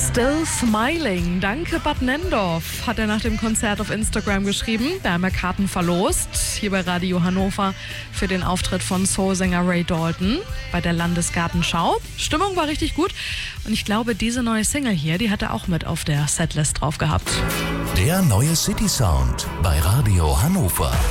Still Smiling. Danke Bad Nenndorf, hat er nach dem Konzert auf Instagram geschrieben. Da haben wir Karten verlost, hier bei Radio Hannover, für den Auftritt von Soulsänger Ray Dalton bei der Landesgartenschau. Stimmung war richtig gut und ich glaube, diese neue Single hier, die hat er auch mit auf der Setlist drauf gehabt. Der neue City Sound bei Radio Hannover.